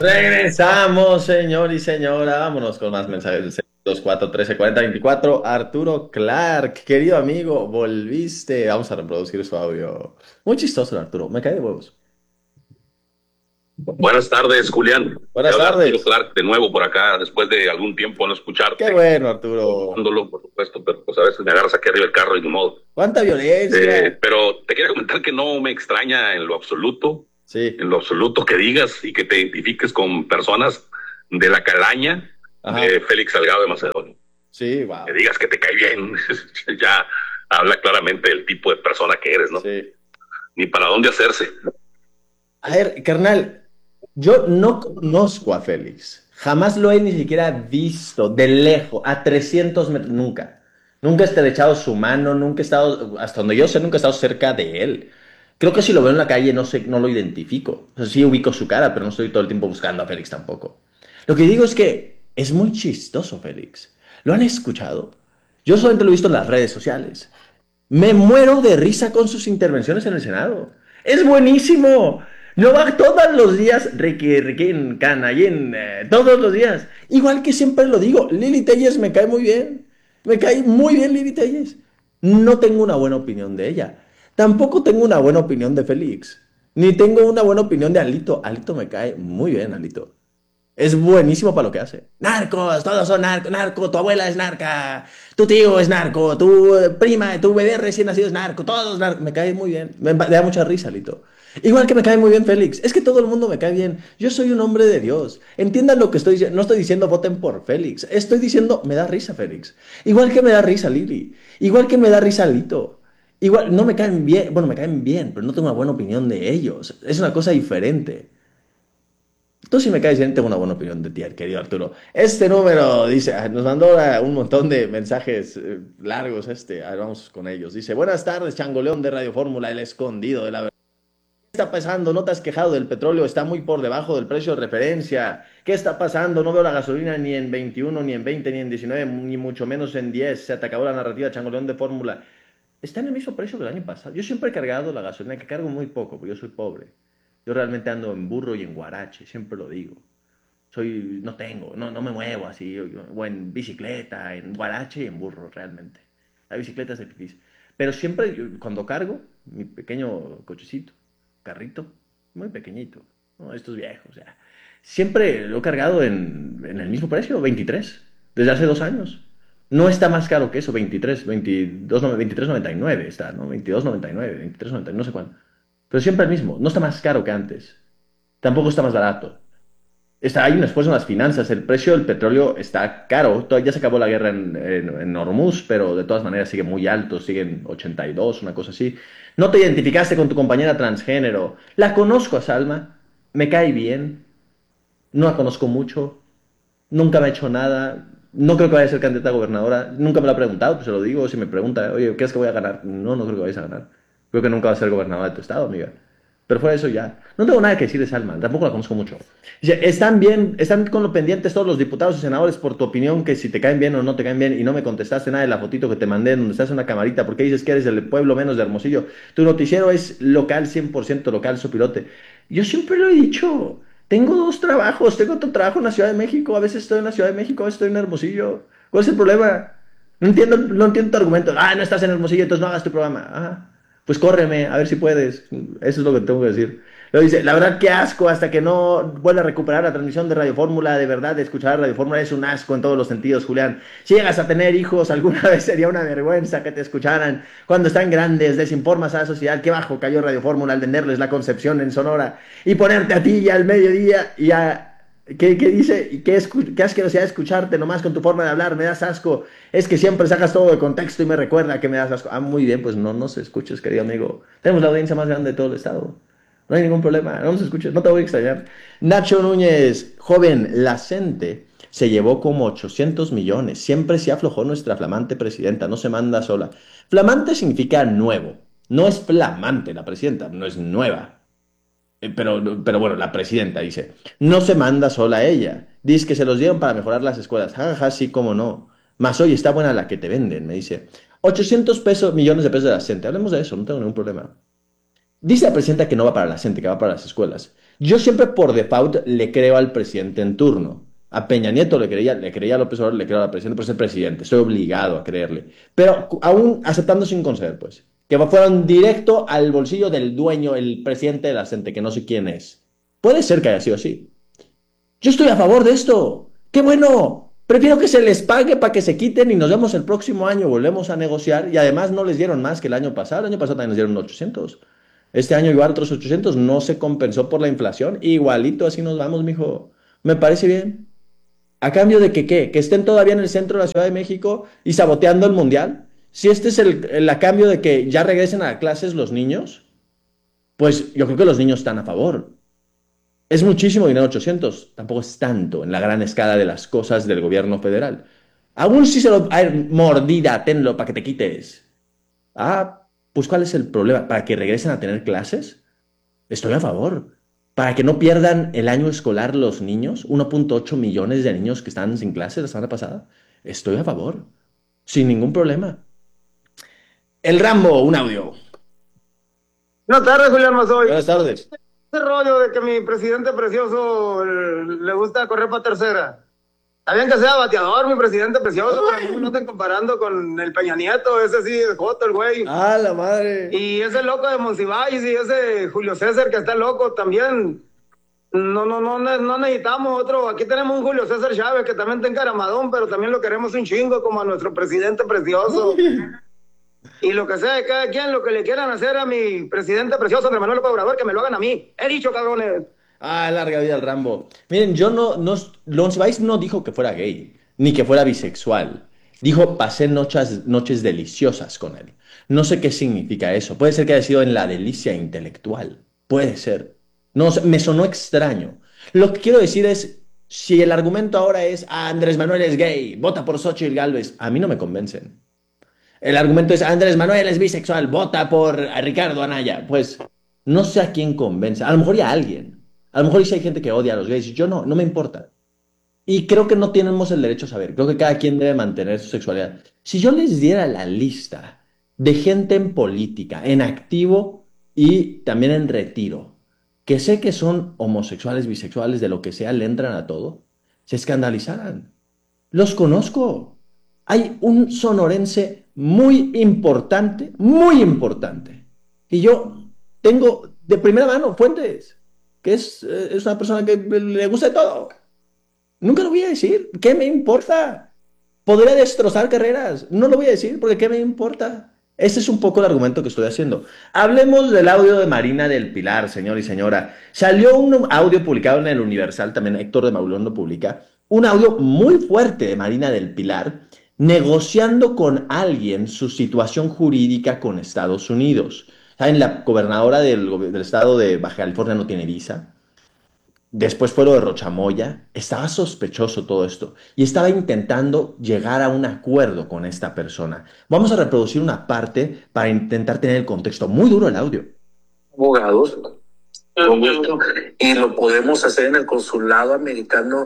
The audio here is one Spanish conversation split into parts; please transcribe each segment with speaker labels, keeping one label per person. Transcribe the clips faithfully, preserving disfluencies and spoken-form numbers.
Speaker 1: Regresamos, señor y señora. Vámonos con más mensajes. Dos cuatro trece cuarenta veinticuatro. Arturo Clark, querido amigo, volviste. Vamos a reproducir su audio. Muy chistoso, el Arturo. Me cae de huevos.
Speaker 2: Buenas tardes, Julián. Te
Speaker 1: Buenas
Speaker 2: habla Arturo
Speaker 1: tardes.
Speaker 2: Clark de nuevo por acá, después de algún tiempo no
Speaker 1: Qué
Speaker 2: escucharte,
Speaker 1: bueno, Arturo.
Speaker 2: tomándolo, por supuesto, pero pues a veces me agarras aquí arriba del carro y ni modo.
Speaker 1: ¿Cuánta violencia?
Speaker 2: Eh, pero te quería comentar que no me extraña en lo absoluto,
Speaker 1: Sí.
Speaker 2: en lo absoluto que digas y que te identifiques con personas de la calaña
Speaker 1: Ajá.
Speaker 2: de Félix Salgado de Macedonio.
Speaker 1: Sí,
Speaker 2: Que
Speaker 1: wow.
Speaker 2: digas que te cae bien, ya habla claramente del tipo de persona que eres, ¿no?
Speaker 1: Sí.
Speaker 2: Ni para dónde hacerse.
Speaker 1: A ver, carnal, yo no conozco a Félix. Jamás lo he ni siquiera visto de lejos, a trescientos metros, nunca. Nunca he estrechado su mano, nunca he estado, hasta donde yo sé, nunca he estado cerca de él. Creo que si lo veo en la calle no sé, no lo identifico. O sea, sí ubico su cara, pero no estoy todo el tiempo buscando a Félix tampoco. Lo que digo es que es muy chistoso, Félix. ¿Lo han escuchado? Yo solamente lo he visto en las redes sociales. Me muero de risa con sus intervenciones en el Senado. Es buenísimo. No va todos los días, Ricky, Ricky en Cana, y en, eh, todos los días. Igual que siempre lo digo, Lili Telles me cae muy bien. Me cae muy bien Lili Telles. No tengo una buena opinión de ella. Tampoco tengo una buena opinión de Félix. Ni tengo una buena opinión de Alito. Alito me cae muy bien, Alito. Es buenísimo para lo que hace. Narcos, todos son narcos, narco, tu abuela es narca, tu tío es narco, tu eh, prima, tu bebé recién nacido es narco, todos narcos. Me cae muy bien. Me, me da mucha risa, Lito. Igual que me cae muy bien Félix. Es que todo el mundo me cae bien. Yo soy un hombre de Dios. Entiendan lo que estoy diciendo. No estoy diciendo voten por Félix. Estoy diciendo me da risa Félix. Igual que me da risa Lili. Igual que me da risa Lito. Igual, no me caen bien. Bueno, me caen bien, pero no tengo una buena opinión de ellos. Es una cosa diferente. Tú sí me caes bien, tengo una buena opinión de ti, querido Arturo. Este número dice, ah, nos mandó ah, un montón de mensajes eh, largos este, a ver, vamos con ellos. Dice, buenas tardes, Changoleón de Radio Fórmula, el escondido de la verdad. ¿Qué está pasando? ¿No te has quejado del petróleo? Está muy por debajo del precio de referencia. ¿Qué está pasando? No veo la gasolina ni en veintiuno, ni en veinte, ni en diecinueve, ni mucho menos en diez. Se te acabó la narrativa, Changoleón de Fórmula. Está en el mismo precio que el año pasado. Yo siempre he cargado la gasolina, que cargo muy poco, porque yo soy pobre. Yo realmente ando en burro y en guarache, siempre lo digo. Soy, no tengo, no, no me muevo así, o, o en bicicleta, en guarache y en burro, realmente. La bicicleta es difícil. Pero siempre, yo, cuando cargo, mi pequeño cochecito, carrito, muy pequeñito, ¿no? Estos viejos, ya. Siempre lo he cargado en, en el mismo precio, veintitrés desde hace dos años. No está más caro que eso, veintitrés veintidós, no, veintitrés noventa y nueve está, ¿no? veintidós noventa y nueve, veintitrés noventa y nueve, no sé cuánto. Pero siempre el mismo, no está más caro que antes. Tampoco está más barato. Está, hay un esfuerzo en las finanzas. El precio del petróleo está caro. Todavía ya se acabó la guerra en, en, en Hormuz, pero de todas maneras sigue muy alto. Sigue en ochenta y dos, una cosa así. No te identificaste con tu compañera transgénero. La conozco a Salma. Me cae bien. No la conozco mucho. Nunca me ha hecho nada. No creo que vaya a ser candidata a gobernadora. Nunca me lo ha preguntado, pues se lo digo. Si me pregunta, oye, ¿crees que voy a ganar? No, no creo que vayas a ganar. Creo que nunca va a ser gobernadora de tu estado, amiga. Pero fuera de eso ya. No tengo nada que decir de Salma, tampoco la conozco mucho. Dice, están bien, están con lo pendientes todos los diputados y senadores por tu opinión, que si te caen bien o no te caen bien, y no me contestaste nada de la fotito que te mandé donde estás en una camarita, porque dices que eres del pueblo menos de Hermosillo. Tu noticiero es local, cien por ciento local, sopilote. Yo siempre lo he dicho. Tengo dos trabajos, tengo otro trabajo en la Ciudad de México, a veces estoy en la Ciudad de México, a veces estoy en Hermosillo. ¿Cuál es el problema? No entiendo, no entiendo tu argumento. Ah, no estás en Hermosillo, entonces no hagas tu programa. Ah, pues córreme, a ver si puedes. Eso es lo que tengo que decir. Luego dice, la verdad, qué asco, hasta que no vuelva a recuperar la transmisión de Radio Fórmula, de verdad, de escuchar Radio Fórmula es un asco en todos los sentidos, Julián. Si llegas a tener hijos, alguna vez sería una vergüenza que te escucharan. Cuando están grandes, desinformas a la sociedad, qué bajo cayó Radio Fórmula al venderles la Concepción en Sonora y ponerte a ti ya al mediodía y a... ¿Qué, qué dice? ¿Qué, escu qué asquerosidad escucharte nomás con tu forma de hablar? Me das asco. Es que siempre sacas todo de contexto y me recuerda que me das asco. Ah, muy bien, pues no nos escuches, querido amigo. Tenemos la audiencia más grande de todo el estado. No hay ningún problema, no nos escuches, no te voy a extrañar. Nacho Núñez, joven, la gente se llevó como ochocientos millones. Siempre se aflojó nuestra flamante presidenta, no se manda sola. Flamante significa nuevo. No es flamante la presidenta, no es nueva. Eh, Pero, pero bueno, la presidenta dice, no se manda sola ella. Dice que se los dieron para mejorar las escuelas. Jajaja, sí, cómo no. Más hoy está buena la que te venden, me dice. ochocientos pesos, millones de pesos de la gente. Hablemos de eso, no tengo ningún problema. Dice la presidenta que no va para la gente, que va para las escuelas. Yo siempre por default le creo al presidente en turno. A Peña Nieto le creía, le creía a López Obrador, le creo al presidente por ser presidente. Estoy obligado a creerle. Pero aún aceptando sin conceder, pues. Que fueron directo al bolsillo del dueño, el presidente de la gente, que no sé quién es. Puede ser que haya sido así. Yo estoy a favor de esto. ¡Qué bueno! Prefiero que se les pague para que se quiten y nos vemos el próximo año, volvemos a negociar. Y además no les dieron más que el año pasado. El año pasado también les dieron ochocientos. Este año igual otros ochocientos. No se compensó por la inflación. Igualito así nos vamos, mijo. Me parece bien. ¿A cambio de que qué? Que estén todavía en el centro de la Ciudad de México y saboteando el Mundial. Si este es el, el a cambio de que ya regresen a clases los niños, pues yo creo que los niños están a favor. Es muchísimo dinero, ochocientos. Tampoco es tanto en la gran escala de las cosas del gobierno federal. Aún si se lo... A ver, mordida, tenlo para que te quites. Ah, pues ¿cuál es el problema? ¿Para que regresen a tener clases? Estoy a favor. Para que no pierdan el año escolar los niños, uno punto ocho millones de niños que están sin clases la semana pasada. Estoy a favor. Sin ningún problema. El Rambo, un audio.
Speaker 3: Buenas tardes, Julián Mazoy.
Speaker 1: Buenas tardes.
Speaker 3: Ese rollo de que mi presidente precioso eh, le gusta correr para tercera. Está bien que sea bateador, mi presidente precioso, pero no estén comparando con el Peña Nieto, ese sí es joto, el güey.
Speaker 1: Ah, la madre.
Speaker 3: Y ese loco de Monsiváis y ese Julio César que está loco también. No, no, no, no necesitamos otro. Aquí tenemos un Julio César Chávez que también está encaramadón, pero también lo queremos un chingo como a nuestro presidente precioso. Y lo que sea de cada quien, lo que le quieran hacer a mi presidente precioso, Andrés Manuel López Obrador, que me lo hagan a mí. He dicho, cabrones.
Speaker 1: Ah, larga vida al Rambo. Miren, yo no, no, Monsiváis no dijo que fuera gay, ni que fuera bisexual. Dijo, pasé noches, noches deliciosas con él. No sé qué significa eso. Puede ser que haya sido en la delicia intelectual. Puede ser. No, me sonó extraño. Lo que quiero decir es, si el argumento ahora es, ah, Andrés Manuel es gay, vota por Xóchitl Gálvez, a mí no me convencen. El argumento es, Andrés Manuel es bisexual, vota por Ricardo Anaya. Pues no sé a quién convence. A lo mejor ya a alguien. A lo mejor sí hay gente que odia a los gays. Yo no, no me importa. Y creo que no tenemos el derecho a saber. Creo que cada quien debe mantener su sexualidad. Si yo les diera la lista de gente en política, en activo y también en retiro, que sé que son homosexuales, bisexuales, de lo que sea, le entran a todo, se escandalizaran. Los conozco. Hay un sonorense muy importante, muy importante. Y yo tengo de primera mano fuentes, que es, es una persona que le gusta de todo. Nunca lo voy a decir. ¿Qué me importa? Podría destrozar carreras. No lo voy a decir porque ¿qué me importa? Ese es un poco el argumento que estoy haciendo. Hablemos del audio de Marina del Pilar, señor y señora. Salió un audio publicado en el Universal, también Héctor de Maulón lo publica, un audio muy fuerte de Marina del Pilar, negociando con alguien su situación jurídica con Estados Unidos. ¿Saben? La gobernadora del, del estado de Baja California no tiene visa. Después fue lo de Rochamoya. Estaba sospechoso todo esto. Y estaba intentando llegar a un acuerdo con esta persona. Vamos a reproducir una parte para intentar tener el contexto. Muy duro el audio.
Speaker 4: Abogados, con gusto, y lo podemos hacer en el consulado americano,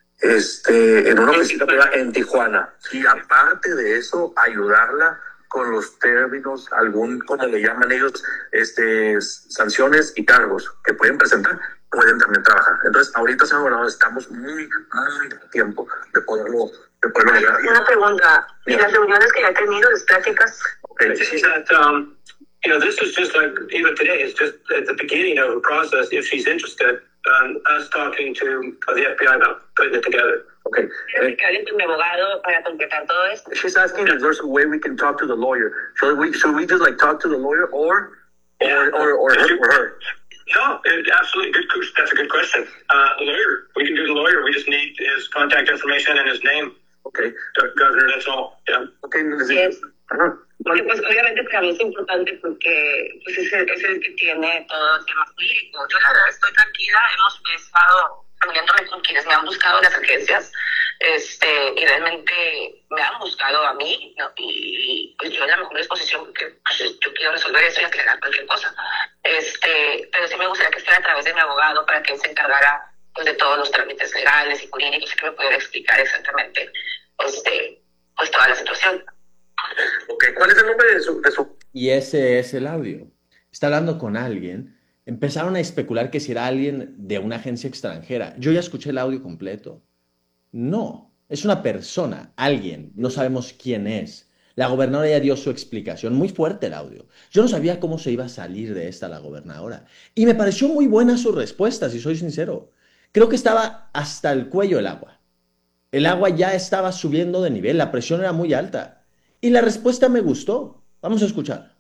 Speaker 4: este, en una oficina privada en Tijuana. Y aparte de eso, ayudarla con los términos, algún, como le llaman ellos, este, sanciones y cargos que pueden presentar, pueden también trabajar. Entonces, ahorita, señor gobernador, estamos muy, muy a tiempo de poderlo, de poderlo lograr.
Speaker 5: Una pregunta, ¿y las reuniones que ya he tenido, las pláticas?
Speaker 4: Okay.
Speaker 6: She's at, um, you know, this is just like, even today, it's just at the beginning of a process, if she's interested, um, us talking to the F B I about putting it together.
Speaker 4: Okay.
Speaker 5: Quiero que hable con mi abogado para completar todo esto.
Speaker 4: She's asking if there's a way we can talk to the lawyer. Should we, should we just like talk to the lawyer or,
Speaker 6: Yeah.
Speaker 4: or, or, or, her, or her?
Speaker 6: No, it, absolutely good. que- That's a good question. Uh, lawyer, we can do the lawyer. We just need his contact information and his name.
Speaker 4: Okay.
Speaker 6: Go- Governor, that's all. Yeah.
Speaker 4: Okay.
Speaker 5: Yes.
Speaker 4: Ajá.
Speaker 5: Porque pues obviamente para mí es importante porque pues es el, es el que tiene todo el tema jurídico. Yo la verdad estoy tranquila, hemos estado reuniéndome con quienes me han buscado las agencias, este, y realmente me han buscado a mí, ¿no? Y, y, pues yo en la mejor disposición porque pues, yo quiero resolver eso y aclarar cualquier cosa. Este, pero sí me gustaría que estuviera a través de mi abogado para que él se encargara pues de todos los trámites legales y jurídicos y que me pudiera explicar exactamente este, pues toda la situación.
Speaker 4: Okay. ¿Cuál es el nombre de su, de su
Speaker 1: Y ese es el audio. Está hablando con alguien Empezaron a especular que si era alguien de una agencia extranjera. Yo ya escuché el audio completo. No, es una persona, alguien, no sabemos quién es. La gobernadora ya dio su explicación, muy fuerte el audio. Yo no sabía cómo se iba a salir de esta la gobernadora. Y me pareció muy buena su respuesta, si soy sincero. Creo que estaba hasta el cuello el agua. El agua ya estaba subiendo de nivel, la presión era muy alta. Y la respuesta me gustó. Vamos a escuchar.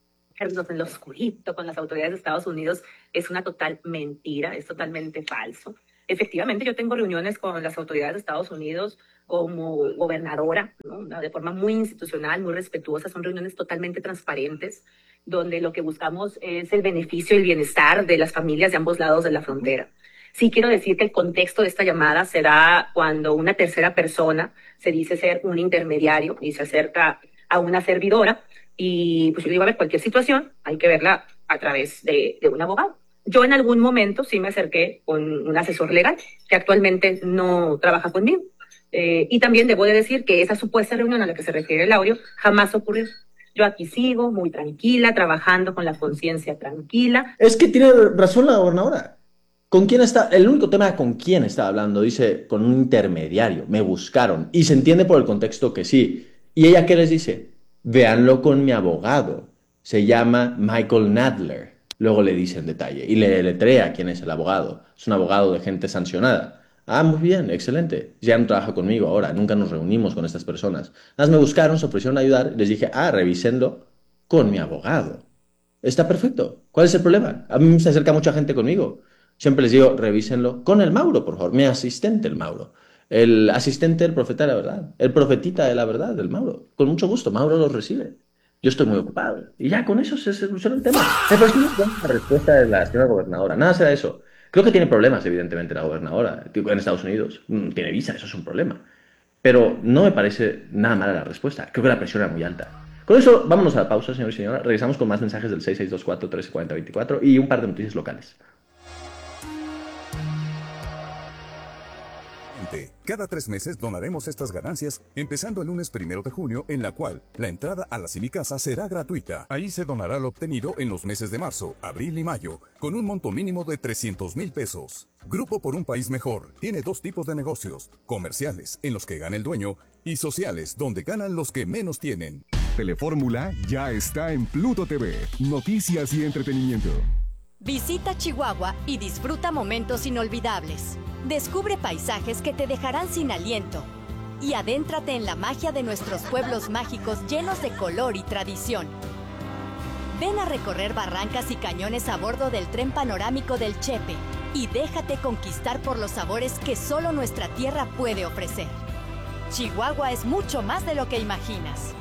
Speaker 5: En lo oscurito con las autoridades de Estados Unidos es una total mentira, es totalmente falso. Efectivamente, yo tengo reuniones con las autoridades de Estados Unidos como gobernadora, ¿no? De forma muy institucional, muy respetuosa. Son reuniones totalmente transparentes, donde lo que buscamos es el beneficio y el bienestar de las familias de ambos lados de la frontera. Sí quiero decir que el contexto de esta llamada se da cuando una tercera persona se dice ser un intermediario y se acerca a una servidora. Y pues yo digo, a ver, cualquier situación hay que verla a través de, de un abogado. Yo en algún momento sí me acerqué con un asesor legal que actualmente no trabaja conmigo. Eh, y también debo de decir que esa supuesta reunión a la que se refiere el audio jamás ocurrió. Yo aquí sigo muy tranquila, trabajando con la conciencia tranquila.
Speaker 1: Es que tiene razón la gobernadora. ¿Con quién está? El único tema es con quién está hablando. Dice, con un intermediario. Me buscaron. Y se entiende por el contexto que sí. ¿Y ella qué les dice? Véanlo con mi abogado. Se llama Michael Nadler. Luego le dice en detalle. Y le deletrea quién es el abogado. Es un abogado de gente sancionada. Ah, muy bien, excelente. Ya no trabaja conmigo ahora. Nunca nos reunimos con estas personas. Nada más me buscaron, se ofrecieron a ayudar. Les dije, ah, revísenlo con mi abogado. Está perfecto. ¿Cuál es el problema? A mí se acerca mucha gente conmigo. Siempre les digo, revísenlo con el Mauro, por favor. Mi asistente, el Mauro. El asistente del profeta de la verdad. El profetita de la verdad, el Mauro. Con mucho gusto, Mauro los recibe. Yo estoy muy ocupado. Y ya con eso se soluciona el tema. Me pareció muy buena la respuesta de la señora gobernadora. Nada será eso. Creo que tiene problemas, evidentemente, la gobernadora en Estados Unidos. Tiene visa, eso es un problema. Pero no me parece nada mala la respuesta. Creo que la presión era muy alta. Con eso, vámonos a la pausa, señor y señora. Regresamos con más mensajes del seis seis dos cuatro, uno tres cuatro cero, dos cuatro y un par de noticias locales.
Speaker 7: Cada tres meses donaremos estas ganancias, empezando el lunes primero de junio, en la cual la entrada a la Simicasa será gratuita. Ahí se donará lo obtenido en los meses de marzo, abril y mayo, con un monto mínimo de trescientos mil pesos. Grupo por un País Mejor tiene dos tipos de negocios: comerciales, en los que gana el dueño, y sociales, donde ganan los que menos tienen.
Speaker 8: Telefórmula ya está en Pluto T V. Noticias y entretenimiento.
Speaker 9: Visita Chihuahua y disfruta momentos inolvidables. Descubre paisajes que te dejarán sin aliento. Y adéntrate en la magia de nuestros pueblos mágicos llenos de color y tradición. Ven a recorrer barrancas y cañones a bordo del tren panorámico del Chepe y déjate conquistar por los sabores que solo nuestra tierra puede ofrecer. Chihuahua es mucho más de lo que imaginas.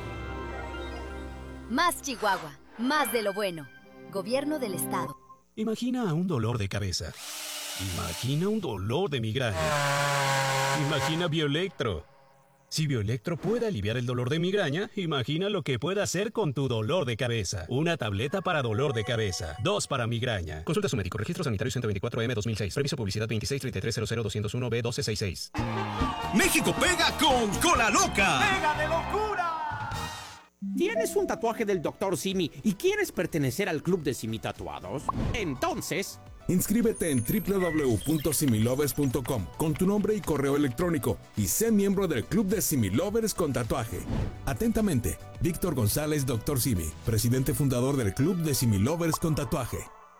Speaker 10: Más Chihuahua, más de lo bueno. Gobierno del Estado.
Speaker 11: Imagina un dolor de cabeza. Imagina un dolor de migraña. Imagina Bioelectro. Si Bioelectro puede aliviar el dolor de migraña, imagina lo que puede hacer con tu dolor de cabeza. Una tableta para dolor de cabeza. Dos para migraña. Consulta a su médico. Registro sanitario ciento veinticuatro M dos mil seis. Permiso publicidad veintiséis treinta y tres cero cero doscientos uno B doce sesenta y seis.
Speaker 12: México pega con Cola Loca.
Speaker 13: ¡Pega de locura! ¿Tienes un tatuaje del doctor Simi y quieres pertenecer al club de Simi Tatuados? Entonces...
Speaker 7: inscríbete en doble u doble u doble u punto similovers punto com con tu nombre y correo electrónico y sé miembro del club de Similovers con tatuaje. Atentamente, Víctor González, doctor Simi, presidente fundador del club de Similovers con tatuaje.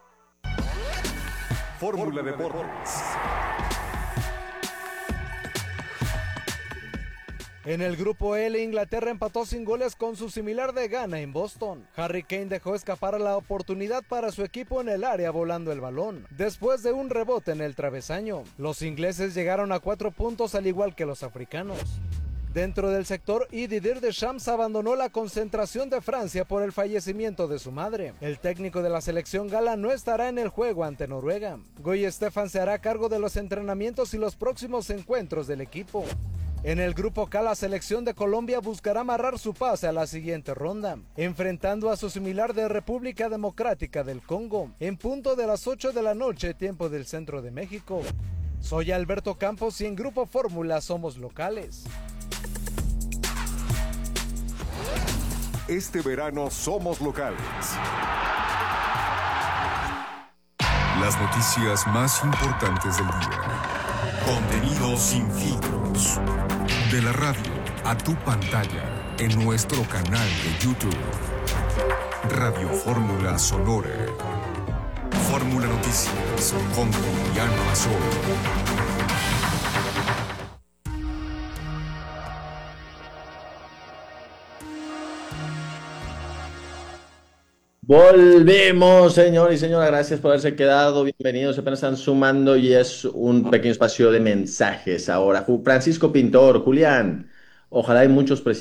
Speaker 8: Fórmula Deportes.
Speaker 14: En el grupo L, Inglaterra empató sin goles con su similar de Ghana en Boston. Harry Kane dejó escapar la oportunidad para su equipo en el área volando el balón, después de un rebote en el travesaño. Los ingleses llegaron a cuatro puntos al igual que los africanos. Dentro del sector I, Didier Deschamps abandonó la concentración de Francia por el fallecimiento de su madre. El técnico de la selección gala no estará en el juego ante Noruega. Guy Stefan se hará cargo de los entrenamientos y los próximos encuentros del equipo. En el grupo K, la selección de Colombia buscará amarrar su pase a la siguiente ronda, enfrentando a su similar de República Democrática del Congo, en punto de las ocho de la noche, tiempo del centro de México. Soy Alberto Campos y en Grupo Fórmula somos locales.
Speaker 8: Este verano somos locales.
Speaker 15: Las noticias más importantes del día. Contenido sin filtros. De la radio a tu pantalla en nuestro canal de YouTube. Radio Fórmula Sonora. Fórmula Noticias con Julián Mazón.
Speaker 1: Volvemos, señor y señora. Gracias por haberse quedado. Bienvenidos. Apenas están sumando y es un pequeño espacio de mensajes ahora. Francisco Pintor, Julián. Ojalá hay muchos presidentes.